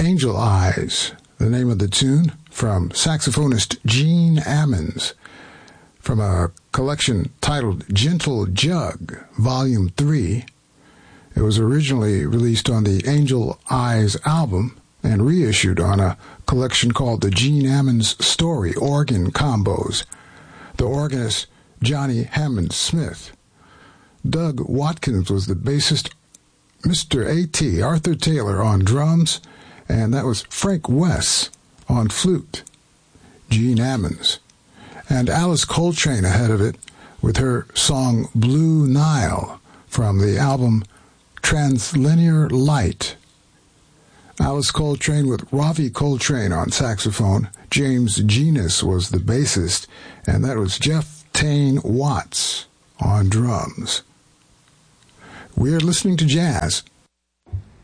Angel Eyes, the name of the tune, from saxophonist Gene Ammons, from a collection titled Gentle Jug, Volume 3. It was originally released on the Angel Eyes album and reissued on a collection called the Gene Ammons Story Organ Combos. The organist Johnny Hammond Smith. Doug Watkins was the bassist, Mr. A.T. Arthur Taylor on drums, and that was Frank Wess on flute, Gene Ammons, and Alice Coltrane ahead of it with her song Blue Nile from the album Translinear Light. Alice Coltrane with Ravi Coltrane on saxophone. James Genus was the bassist, and that was Jeff Tane Watts on drums. We're listening to jazz